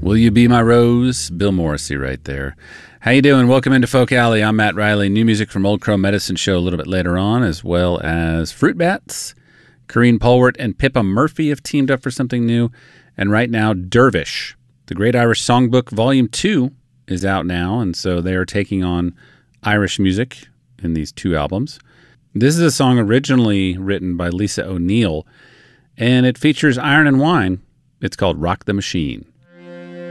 Will You Be My Rose? Bill Morrissey right there. How you doing? Welcome into Folk Alley. I'm Matt Riley. New music from Old Crow Medicine Show a little bit later on, as well as Fruit Bats. Corrine Polwart and Pippa Murphy have teamed up for something new. And right now, Dervish. The Great Irish Songbook Volume 2 is out now, and so they are taking on Irish music in these two albums. This is a song originally written by Lisa O'Neill, and it features Iron and Wine. It's called Rock the Machine.